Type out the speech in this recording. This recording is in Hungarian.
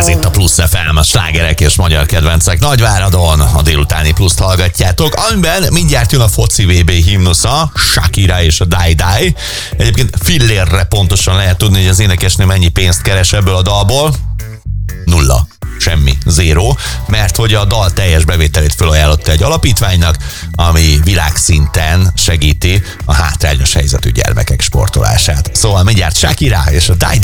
Ez itt a Plusz FM, a slágerek és magyar kedvencek Nagyváradon. A délutáni Pluszt hallgatjátok, amiben mindjárt jön a foci VB himnusza, Shakira és a Die Die. Egyébként fillérre pontosan lehet tudni, hogy az énekesnő mennyi pénzt keres ebből a dalból. 0. Semmi, 0, mert hogy a dal teljes bevételét felajánlotta egy alapítványnak, ami világszinten segíti a hátrányos helyzetű gyermekek sportolását. Szóval mindjárt Shakira és a Die